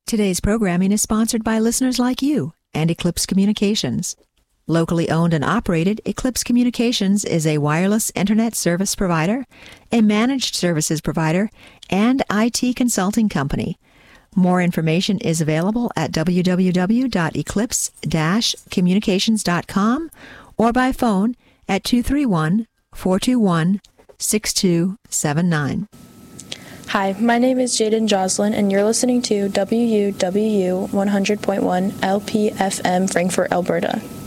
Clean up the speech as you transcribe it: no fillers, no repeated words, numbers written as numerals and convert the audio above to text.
Today's programming is sponsored by listeners like you and Eclipse Communications. Locally owned and operated, Eclipse Communications is a wireless internet service provider, a managed services provider, and IT consulting company. More information is available at www.eclipse-communications.com or by phone at 231-421-6279. Hi, my name is Jaden Joslin, and you're listening to WUWU 100.1 LPFM Frankfort, Alberta.